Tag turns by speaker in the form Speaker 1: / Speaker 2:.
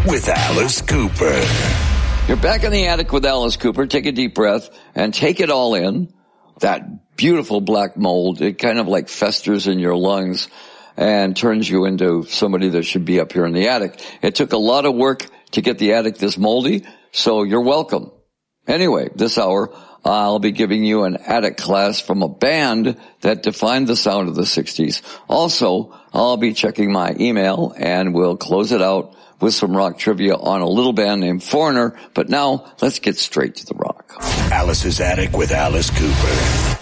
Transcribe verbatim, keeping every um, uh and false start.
Speaker 1: with Alice Cooper.
Speaker 2: You're back in the attic with Alice Cooper. Take a deep breath and take it all in. That beautiful black mold, it kind of like festers in your lungs and turns you into somebody that should be up here in the attic. It took a lot of work to get the attic this moldy, so you're welcome. Anyway, this hour, I'll be giving you an attic class from a band that defined the sound of the sixties. Also, I'll be checking my email, and we'll close it out with some rock trivia on a little band named Foreigner. But now, let's get straight to the rock.
Speaker 1: Alice's Attic with Alice Cooper.